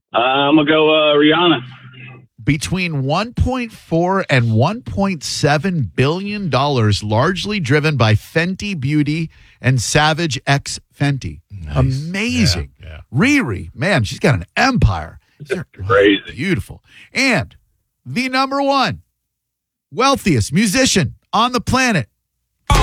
I'm going to go Rihanna. Between 1.4 and 1.7 billion dollars, largely driven by Fenty Beauty and Savage X Fenty. Nice. Amazing. Yeah. Riri, man, she's got an empire. Crazy. Beautiful. And the number one wealthiest musician on the planet,